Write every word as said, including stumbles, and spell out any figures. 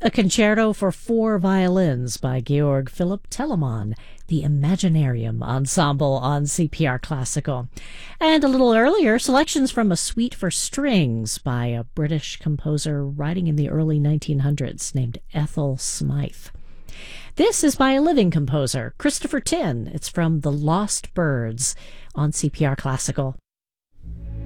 A concerto for four violins by Georg Philipp Telemann, the Imaginarium Ensemble on C P R Classical. And a little earlier, selections from a suite for strings by a British composer writing in the early nineteen hundreds named Ethel Smythe. This is by a living composer, Christopher Tin. It's from The Lost Birds on C P R Classical.